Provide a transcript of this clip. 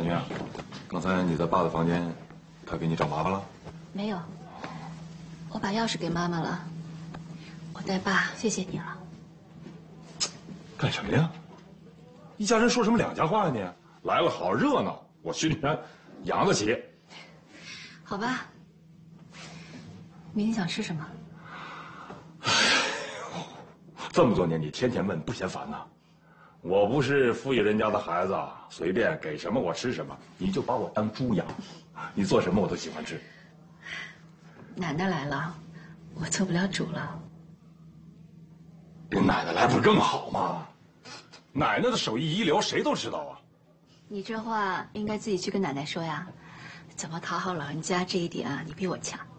云，刚才你在爸的房间，他给你找麻烦了？ 没有，我把钥匙给妈妈了。我代爸谢谢你了。 干什么呀？一家人说什么两家话呀你？来了好热闹，我心里还养得起。 好吧，明天想吃什么？ 这么多年你天天问，不嫌烦呐？我不是富裕人家的孩子，随便给什么我吃什么，你就把我当猪养。你做什么我都喜欢吃。 奶奶来了，我做不了主了。 你奶奶来不是更好吗？奶奶的手艺一流，谁都知道啊。 你这话应该自己去跟奶奶说呀。怎么讨好老人家这一点啊，你比我强。